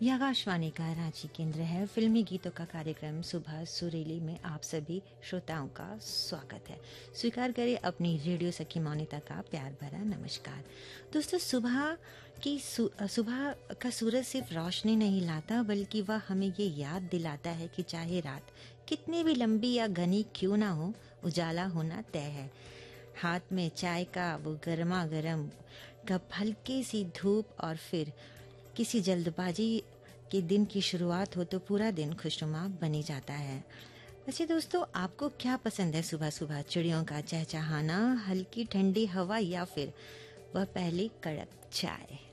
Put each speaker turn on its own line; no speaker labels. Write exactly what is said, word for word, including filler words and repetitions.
यह आकाशवाणी का रांची केंद्र है। फिल्मी गीतों का कार्यक्रम सुबह सुरीली में आप सभी श्रोताओं का स्वागत है। स्वीकार करें अपनी रेडियो सखी मोनिता का प्यार भरा नमस्कार। दोस्तों, सुबह की सुबह का सूरज सिर्फ रोशनी नहीं लाता, बल्कि वह हमें ये याद दिलाता है कि चाहे रात कितनी भी लंबी या घनी क्यों ना हो, उजाला होना तय है। हाथ में चाय का वो गर्मा गर्म कप, हल्की सी धूप और फिर किसी जल्दबाजी के दिन की शुरुआत हो तो पूरा दिन खुशनुमा बनी जाता है। वैसे दोस्तों, आपको क्या पसंद है? सुबह सुबह चिड़ियों का चहचहाना, हल्की ठंडी हवा या फिर वह पहली कड़क चाय?